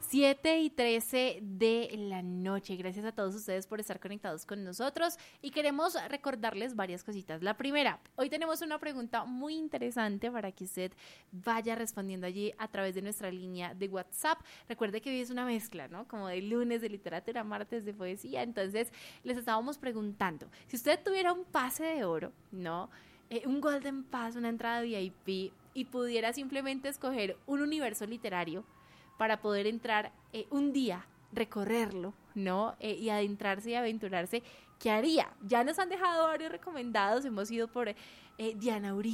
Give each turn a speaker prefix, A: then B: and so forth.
A: 7:13 de la noche. Gracias a todos ustedes por estar conectados con nosotros y queremos recordarles varias cositas. La primera, hoy tenemos una pregunta muy interesante para que usted vaya respondiendo allí a través de nuestra línea de WhatsApp. Recuerde que hoy es una mezcla, ¿no? Como de lunes de literatura, martes de poesía. Entonces, les estábamos preguntando, si usted tuviera un pase de oro, ¿no? Un Golden Pass, una entrada VIP y pudiera simplemente escoger un universo literario para poder entrar un día, recorrerlo, ¿no? Y adentrarse y aventurarse, ¿qué haría? Ya nos han dejado varios recomendados, hemos ido por Diana Uribe.